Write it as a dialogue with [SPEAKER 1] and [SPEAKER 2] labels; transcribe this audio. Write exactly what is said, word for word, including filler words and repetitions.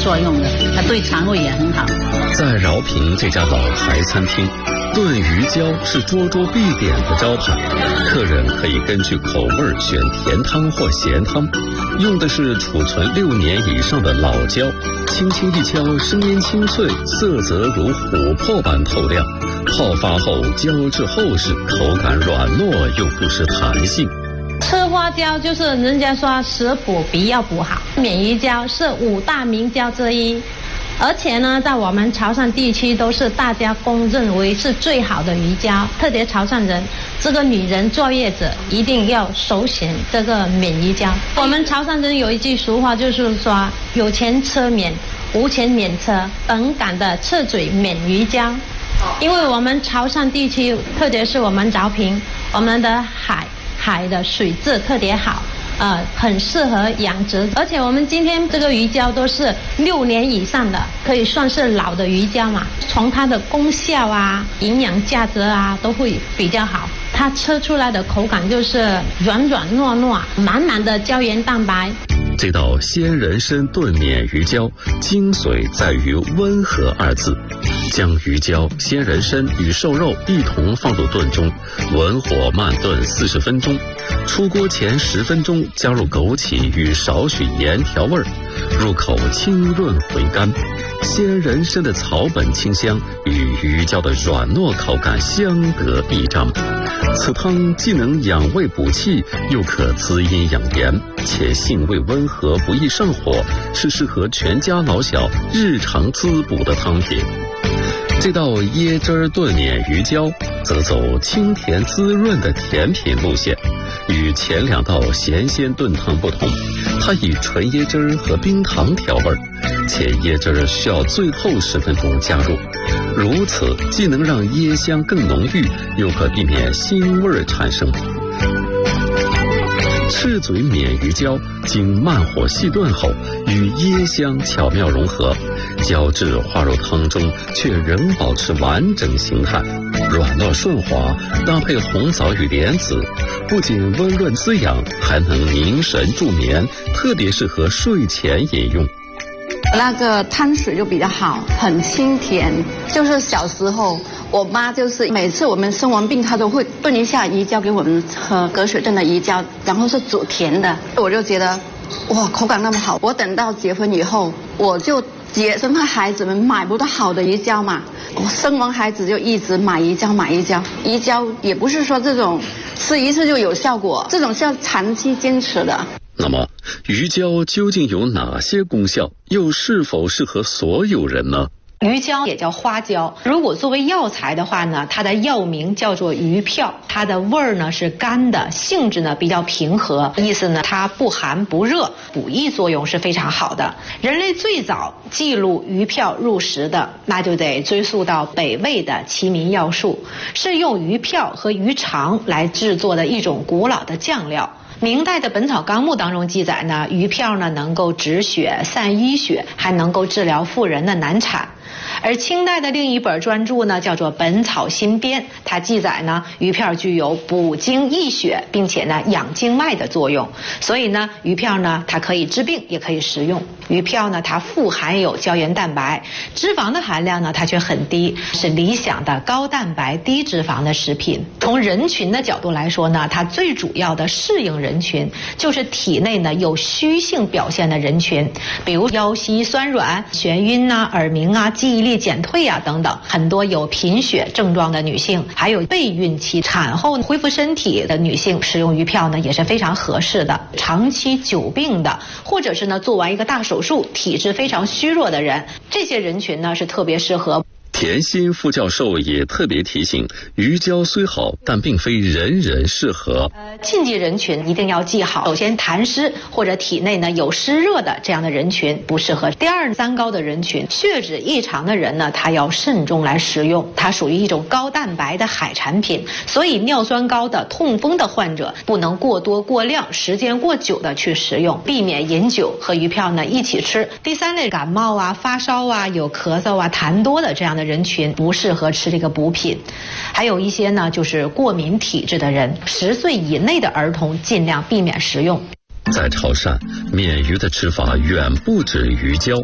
[SPEAKER 1] 作用的，它对肠胃也很好。
[SPEAKER 2] 在饶平这家老牌餐厅，炖鱼胶是桌桌必点的招牌，客人可以根据口味选甜汤或咸汤，用的是储存六年以上的老胶，轻轻一敲，声音清脆，色泽如琥珀般透亮。泡发后胶质厚实，口感软糯又不失弹性。
[SPEAKER 3] 吃花椒就是人家说食补必要补好，鲶鱼胶是五大名胶之一，而且呢，在我们潮汕地区都是大家公认为是最好的鱼胶，特别潮汕人，这个女人坐月子一定要首选这个鲶鱼胶。我们潮汕人有一句俗话，就是说有钱吃鲶，无钱免吃，本港的赤嘴鲶鱼胶。因为我们潮汕地区，特别是我们饶平，我们的海海的水质特别好，呃，很适合养殖。而且我们今天这个鱼胶都是六年以上的，可以算是老的鱼胶嘛。从它的功效啊、营养价值啊，都会比较好。它吃出来的口感就是软软糯糯，满满的胶原蛋白。
[SPEAKER 2] 这道鲜人参炖鲶鱼胶，精髓在于温和二字。将鱼胶、鲜人参与瘦肉一同放入炖中，文火慢炖四十分钟。出锅前十分钟加入枸杞与少许盐调味，入口清润回甘。鲜人参的草本清香与鱼胶的软糯口感相得益彰，此汤既能养胃补气，又可滋阴养颜，且性味温和，不易上火，是适合全家老小日常滋补的汤品。这道椰汁炖鲶鱼胶则走清甜滋润的甜品路线，与前两道咸鲜炖汤不同，它以纯椰汁和冰糖调味，且椰汁需要最后十分钟加入，如此既能让椰香更浓郁，又可避免腥味产生。赤嘴鲶鱼胶经慢火细炖后，与椰香巧妙融合，胶质化入汤中，却仍保持完整形态，软糯顺滑，搭配红枣与莲子，不仅温润滋养，还能凝神助眠，特别适合睡前饮用。
[SPEAKER 4] 那个汤水就比较好，很清甜。就是小时候我妈就是每次我们生完病，她都会炖一下鱼胶给我们喝，隔水炖的鱼胶，然后是煮甜的。我就觉得哇，口感那么好。我等到结婚以后，我就节省孩子们买不到好的鱼胶嘛，我生完孩子就一直买鱼胶买鱼胶。鱼胶也不是说这种吃一次就有效果，这种是要长期坚持的。
[SPEAKER 2] 那么鱼胶究竟有哪些功效，又是否适合所有人呢？
[SPEAKER 5] 鱼胶也叫花椒，如果作为药材的话呢，它的药名叫做鱼票，它的味儿呢是甘的，性质呢比较平和，意思呢它不寒不热，补益作用是非常好的。人类最早记录鱼票入食的，那就得追溯到北魏的齐民要术，是用鱼票和鱼肠来制作的一种古老的酱料。明代的《本草纲目》当中记载呢，鱼票呢能够止血、散淤血，还能够治疗妇人的难产。而清代的另一本专著呢，叫做《本草新编》，它记载呢，鱼票具有补精益血，并且呢养经脉的作用。所以呢，鱼票呢它可以治病，也可以食用。鱼票呢，它富含有胶原蛋白，脂肪的含量呢它却很低，是理想的高蛋白低脂肪的食品。从人群的角度来说呢，它最主要的适应人群就是体内呢有虚性表现的人群，比如腰膝酸软、眩晕啊、耳鸣啊、记忆力减退啊等等，很多有贫血症状的女性，还有备孕期、产后恢复身体的女性，食用鱼票呢也是非常合适的。长期久病的，或者是呢做完一个大手术，体质非常虚弱的人，这些人群呢是特别适合。
[SPEAKER 2] 田心副教授也特别提醒，鱼胶虽好，但并非人人适合。
[SPEAKER 5] 呃，禁忌人群一定要记好，首先痰湿或者体内呢有湿热的这样的人群不适合。第二，三高的人群，血脂异常的人呢，他要慎重来食用，它属于一种高蛋白的海产品，所以尿酸高的、痛风的患者不能过多过量、时间过久的去食用，避免饮酒和鱼票呢一起吃。第三类，感冒啊、发烧啊、有咳嗽啊、痰多的这样的人群不适合吃这个补品。还有一些呢就是过敏体质的人，十岁以内的儿童尽量避免食用。
[SPEAKER 2] 在潮汕，鲶鱼的吃法远不止鱼胶，